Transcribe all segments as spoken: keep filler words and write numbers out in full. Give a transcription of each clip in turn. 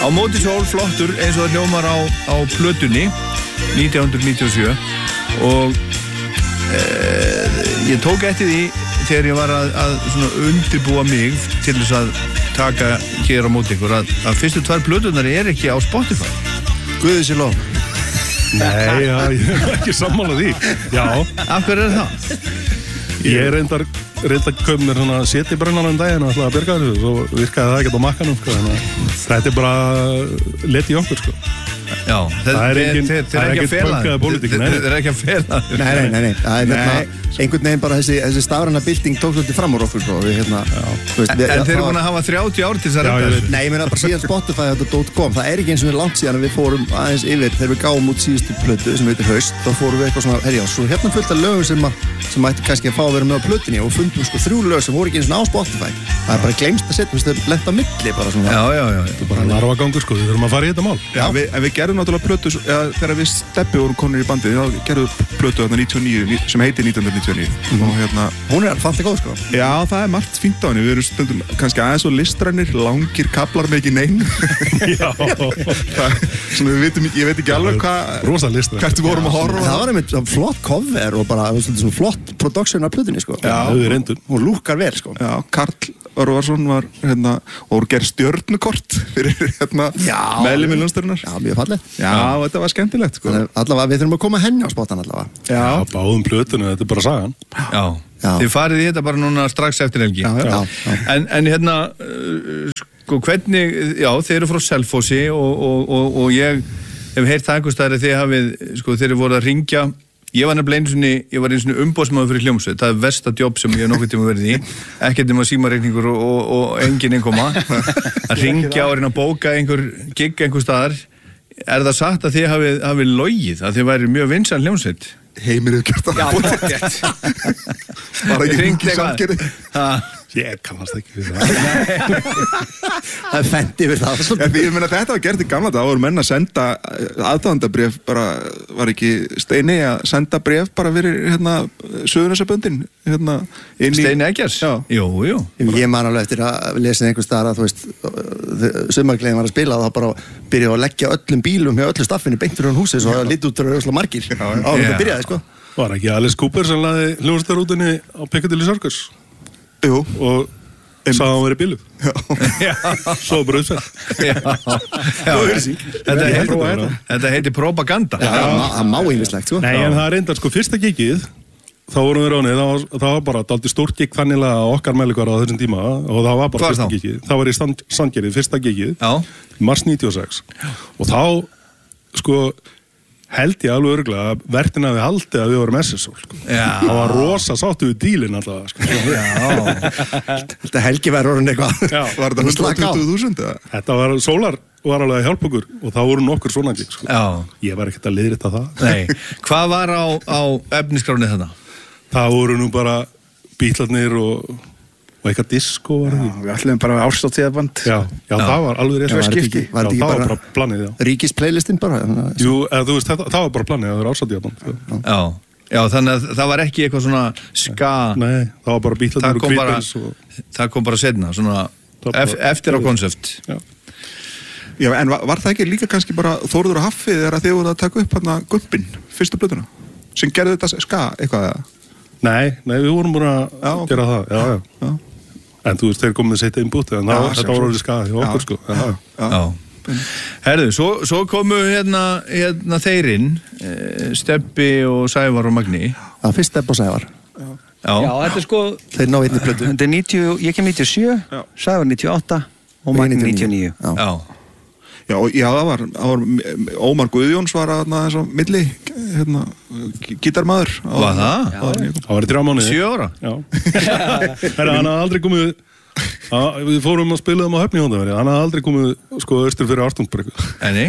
Á móti sól flottur eins og það hljómar á, á plötunni nítján hundruð níutíu og sjö og e, ég tók eftir því þegar ég var að, að svona undirbúa mig til þess að taka hér á móti ykkur að, að fyrstu tvær plötunar er ekki á Spotify. Guði sér lof. Nei, já, ég er ekki sammála því. Já. Af hverju er það? Ég er reyndar reynda að köpa mér svona setibrennan um daginn og ætlaði að byrga þessu og virkaði það ekkert á makkanum sko, þannig að þetta er bara leti í okkur sko. Já, það er engin, það er ekkert pönkaða pólitík. Það er ekki að fela. Nei, nei, nei, nei, það er hérna, einhvern veginn bara þessi, þessi stafræna bylting tók svolítið fram úr okkur sko, við hérna, veist, við, en þeir eru búin að hafa þrjátíu ár til þess að redda þessu. Nei, ég meina bara síðan Spotify þetta .com, það er ekki eins og langt síðan að við fórum aðeins yfir, þegar við gáum út síðustu plötu sem heitir Haust, þá fórum við eitthvað svona, herjá, svo hérna fullt af lögum sem að sem ætti kannski að fá að vera með á plötunni og fundum sko þrjú lög sem voru ekki eins og á Spotify. Það er bara gleymst að setja, það er lent á milli bara svona. Já, já, já. Þetta er bara larva gangur sko, við þurfum að fara í þetta mál. Já, við, en við gerðum náttúrulega plötu, ja, þegar við Steppi vorum konur í bandið, þá gerðum við plötu þarna níutíu og níu, sem heitir nítján hundruð níutíu og níu. Mm. Og hérna... Hún er fannst góð sko. Já, það er margt fínt á henni, við erum stundum kannski aðeins og listrænir, langir kablar með ekki neinn. Já. Það, svona við veitum, ég veit ekki alveg hvað... Rosa listræn. Hvert við vorum að horfa. Það var einmitt flott cover og bara svona flott production af plötunni sko. Já, þau er reyndun. Hún lúkkar vel sko. Já, Karl Örvarsson var hérna, og gerði stjörnukort fyrir hérna meðlimir Ljónstarinnar. Já, mjög fallegt. Já, þetta var skemmtilegt sko. Allavega, við þurfum að koma henni á spottan allavega. Já, báðum plötunni, þetta er bara sagan. Já, já. Þið farið í þetta bara núna strax eftir helgi. Já, já, já. En, en hérna, uh, sko, hvernig, já, þið eru frá Selfossi og, og, og, og ég hef heyrt það einhvers staðar að þið hafið, sko, þeir eru voru að ringja. Ég var nefnilega einu sinni, ég var einu sinni umbóðsmaður fyrir hljómsveit, það er versta jobb sem ég hef nokkuð tíma verið í, ekkert um að símareikningur og, og, og engin einkoma, að ringja og reyna að bóka einhver gig einhver staðar. Er það satt að þið hafið, hafið logið, að þið væri mjög vinsæl hljómsveit? Heimir hefur gjört það. Já, pottet. Bara ekki hringi samgerði. Ég kannast ekki við það. Það er fendi yfir það. Ja, ég meina þetta var gert í gamla dag, þá voru menn að senda aðdáendabréf, bara var ekki Steini að senda bréf bara fyrir hérna Suðurnesjaböndin hérna inn í Steini Eggerts? Já. Jú, jú. Ég man alveg eftir að lesa einhvers staðar að þú veist, sumargleðin var að spila og þá bara byrja að leggja öllum bílum hjá öllu staffinni beint fyrir hann húsið svo að lítið út fyrir öllum margir. Já, það byrjaði sko. Var ekki Alice Cooper sem laði hljómsveitarrútunni á Piccadilly Circus? Jú. Og sagði að hann verið bílu. Já. Svo bröðsverð. Já. Já. Þetta heitir, þetta heitir propaganda. Já, það má ýmislegt sko. Nei, en það er reyndar sko fyrsta gigið, þá vorum við ránið, það var, það var bara daldi stórt gig þannilega okkar mælikvara á þessum tíma og það var bara fyrsta gigið. Það var í Sandgerði, fyrsta gigið, mars níutíu og sex. Og þá, sko, held ég alveg örgulega að vertin hafi haldið að við vorum S S O sko. Það var rosa sáttu við dílinn alltaf sko. Já. Þetta helgi væri orðin eitthvað. Var þetta hundrað tuttugu þúsund? Þetta var, Sólar var alveg að hjálpa okkur og það voru nokkur svona gig sko. Ég var ekkert að leiðrétta það. Nei. Hvað var á, á efnisskráni þarna? Það voru nú bara Bítlarnir og og eitthvað disko var það. Við ætlum bara að árstátíðaband. Já, já, það var alveg rétt. Já, skipti. Já, það var bara planið, já. Ríkis playlistin bara. Jú, eða þú veist, það, það var bara planið að það var árstátíðaband. Já, já, þannig að það var ekki eitthvað svona ska... Nei, það var bara Bítlarnir og Creedence og... Það kom bara setna, svona ef, eftir á konsept. Já. Já, en var, var það ekki líka kannski bara Þórður og Haffi þegar þið voru að taka upp hérna Gumpin, fyrstu plötuna, sem gerði þetta ska eitthvað eða? Nei, nei, við vorum búin að já, gera það, já, já. já. En þú veist, þeir komið að setja innbútt, en já, það, þetta var orðið skaði hjá okkur, sko. Já, já. já. Herðu, svo, svo komu hérna, hérna þeirinn, eh, Stebbi og Sævar og Magni. Já, fyrst Stebbi og Sævar. Já. Já, þetta er sko... Þeir ná einni plötu. Þetta er níutíu, ég kem níutíu og sjö, Sævar níutíu og átta og Magni níutíu og níu. Já. Já. Já, já, það var, það var Ómar Guðjóns var að eins og milli hérna, gítarmaður. Var það? Það var í þrjá mánuði. Sjö ára? Já. Herra, hann hafði aldrei komið, að, við fórum að spila um á Höfni í Hóndaveri, hann hafði aldrei komið, sko, austur fyrir Ártúnsbrekku. Enni?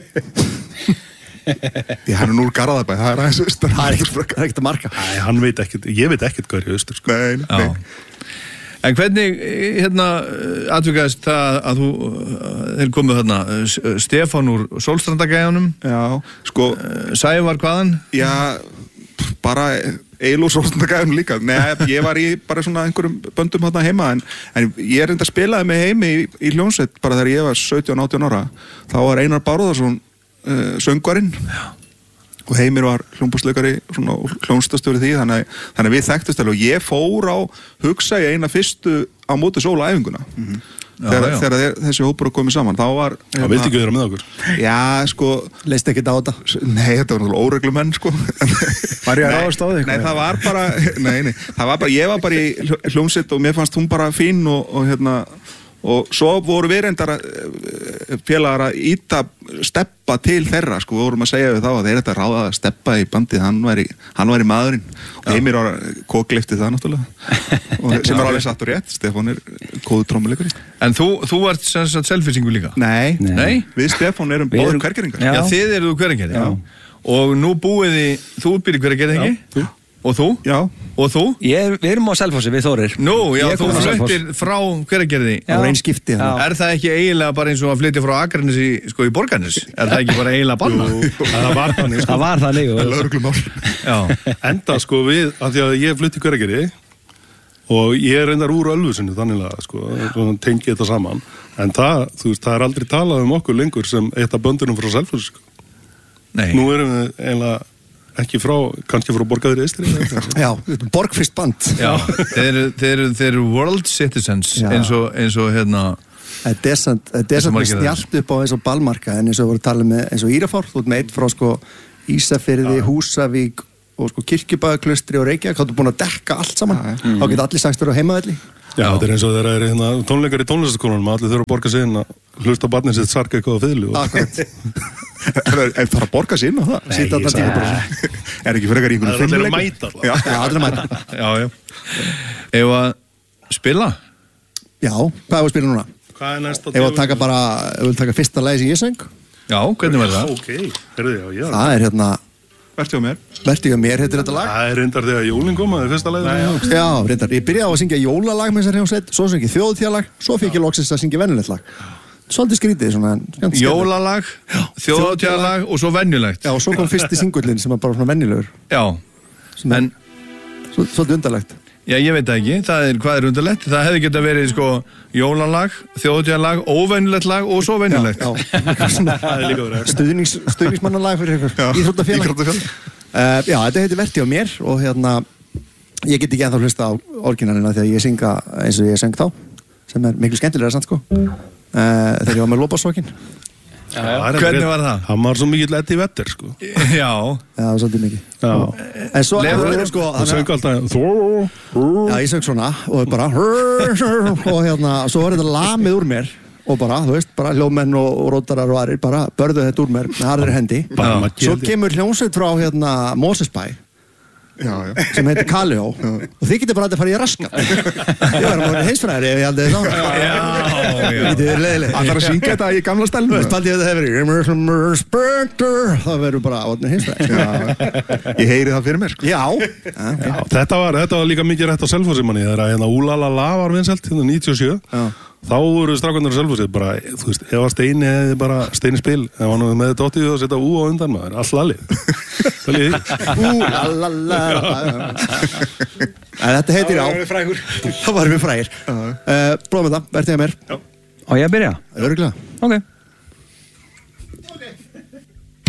Ég hann er núr Garðabæ, það er aðeins austur. Það er ekkert að marka. Nei, hann veit ekkert, ég veit ekkert hvað er austur, sko. Nei, nei. En hvernig, hérna, atvikaðist það að þú, þeir komuð þarna, Stefán úr Sólstrandagæjanum, já, sko, Sævar hvaðan? Já, bara Egil og Sóstundagæðun líka. Nei, ég var í bara svona einhverjum böndum hérna heima en, en ég reynda að spilaði mig heimi í, í hljónsveit bara þegar ég var sautján átján ára. Þá var Einar Bárðarsson uh, söngvarinn og Heimir var hljómbúsleikari og hljónstastjóri því þannig, þannig að við þekktust alveg og ég fór á hugsa í eina fyrstu á móti sólaæfinguna mm-hmm. þegar, já, já. þegar þessi hópur komið saman þá var það vildi ekki vera með okkur já sko leist ekki á þetta nei þetta var náttúrulega óreglumenn sko var ég að ráðast á þig nei það var bara nei, nei, það var bara ég var bara í hljómsveit og mér fannst hún bara fín og, og hérna og svo voru við reyndar félagar að íta steppa til þeirra sko, við vorum að segja við þá að þeir þetta ráða að steppa í bandið, hann væri, hann væri maðurinn og Heimir var kokleifti það náttúrulega og sem er alveg satt og rétt, Stefán er góður trommuleikari. En þú, þú ert sem sagt selfisingu líka? Nei, Nei. Við Stefán erum báður hvergeringar. Já. Já, þið eru hvergeringar og nú búið þið, þú býrði hvergeringi ekki? Og þú? Já. Og þú? Ég, við erum á Selfossi, við Þórir. Nú, já, þú fluttir frá Hveragerði. Já. Og einn skipti. Er það ekki eiginlega bara eins og að flytja frá Akranes í, sko, í Borgarnes? Er það ekki bara eiginlega banna? Jú, það var þannig. Það var þannig. Það er lögreglumál. Já. Enda, sko, við, af því að ég flutti í Hveragerði og ég er reyndar úr Ölfusinu, þannig að, sko, tengi þetta saman. En það, þú veist, það er aldrei talað um okkur lengur sem eitt af böndunum frá Selfossi, sko. Nei. Nú erum við eiginlega ekki frá, kannski frá Borgarður Eystri. Já, borgfyrst band. Já, þeir eru, þeir eru, þeir eru world citizens eins og, eins og hérna þetta er samt, þetta er samt snjallt upp á eins og Ballmarka en eins og voru að tala með eins og Írafár, þú ert með eitt frá sko Ísafirði, Húsavík og sko Kirkjubæðaklustri og Reykjavík, þá ertu búin að dekka allt saman, þá mm. geta allir sangstur á heimavelli. Já, þetta er eins og þeirra er hérna, tónleikar í tónlistaskólanum, allir þurfa að borga sig inn að hlusta barnið sitt sarka eitthvað á fiðlu. Akkurat. Er það að borga sig inn á það? Nei, ég sagði bara er ekki frekar í einhvern fiðluleik? Það er allir að mæta alltaf. Já, allir að mæta. Já, já. Ef að spila? Já, hvað er að spila núna? Hvað er næsta? Ef að taka bara, ef að taka fyrsta lagi sem ég söng? Já, hvernig verður það? Ok, herðu, já, já. Það er hérna Vertu á mér. Vertu á mér heitir þetta lag. Það er reyndar þegar jólinn kom, það er fyrsta lagið. Já, reyndar. Ég byrjaði á að syngja jólalag með þessar hljómsveit, svo syngi þjóðhátíðalag, svo fikk ég loksins að syngja venjulegt lag. Svolítið skrítið svona. Jólalag, þjóðhátíðalag og svo venjulegt. Já, og svo kom fyrsti singullinn sem var bara svona venjulegur. Já. En svolítið undarlegt. Já, ég veit ekki, það er, hvað er undarlegt? Það hefði geta verið, sko, jólalag, þjóðhátíðalag, óvenjulegt lag og svo venjulegt. Já, já. Það er líka verið. Stuðnings, stuðningsmannalag fyrir ykkur. Íþróttafélag. Uh, já, þetta heitir Verti á mér og hérna, ég get ekki ennþá hlusta á orginalina þegar ég synga eins og ég söng þá, sem er miklu skemmtilega samt, sko. Uh, þegar ég var með lópasokkin. Já, hvernig var það? Hann var svo mikill Eddie Vedder, sko. Já. Já, það var svolítið mikið. Já. En svo, Leifur, sko, þú söng alltaf Já, ég söng svona og bara og hérna, svo var þetta lamið úr mér og bara, þú veist, bara hljóðmenn og, og rótarar og aðrir, bara börðu þetta úr mér með harðri hendi. Svo kemur hljómsveit frá hérna Mosesbæ Já, já. sem heitir Kaljó og þið getur bara að fara í raskat ég var að heimsfræðir ef ég haldið það já, já. Það þarf að syngja þetta í gamla stælum það verður bara átnir heimsfræðir ég heyri það fyrir mér sko. já. já þetta var, þetta var líka mikið rétt á Selfossi manni þegar hérna Úlalala var vinsælt hérna níutíu og sjö já. Þá voru strákarnir á Selfossi bara, þú veist, ef að Steini hefði bara Steini spil, ef hann hefði með þetta óttið og setja ú á undan maður, all lalli Úlalala Þetta heitir á þá varum við frægir Bróðum þetta, verðið að mér Á ég að byrja? Öruglega Ok